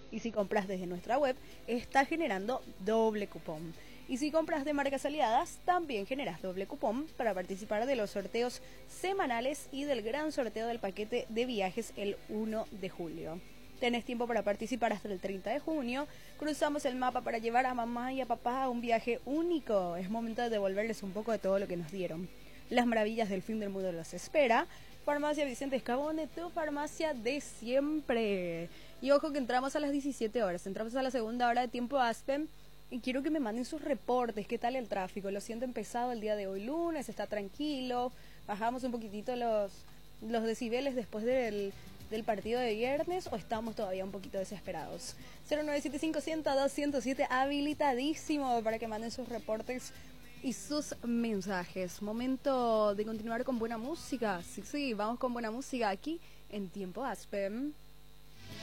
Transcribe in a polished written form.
Y si compras desde nuestra web, está generando doble cupón. Y si compras de marcas aliadas, también generas doble cupón para participar de los sorteos semanales y del gran sorteo del paquete de viajes el 1 de julio. Tenés tiempo para participar hasta el 30 de junio. Cruzamos el mapa para llevar a mamá y a papá a un viaje único. Es momento de devolverles un poco de todo lo que nos dieron. Las maravillas del fin del mundo los espera. Farmacia Vicente Escabone, tu farmacia de siempre. Y ojo que entramos a las 17 horas. Entramos a la segunda hora de Tiempo Aspen. Y quiero que me manden sus reportes. ¿Qué tal el tráfico? Lo siento empezado el día de hoy lunes. Está tranquilo. Bajamos un poquitito los decibeles después del partido de viernes, o estamos todavía un poquito desesperados. 0975-102-107 habilitadísimo para que manden sus reportes y sus mensajes. Momento de continuar con buena música. Sí, vamos con buena música aquí en Tiempo Aspen.